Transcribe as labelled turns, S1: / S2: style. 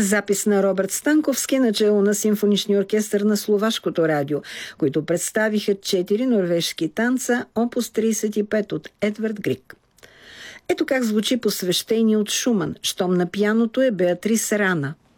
S1: Запис на Робърт Станковски начело на симфоничния оркестър на Словашкото радио, които представиха 4 норвежки танца, опус 35 от Едвард Григ. Ето как звучи посвещение от Шуман, щом на пианото е Беатрис Рана.